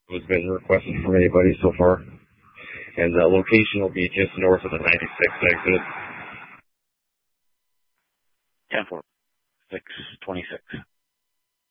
has been requested from anybody so far. And the location will be just north of the 96 exit. 10-4, 626.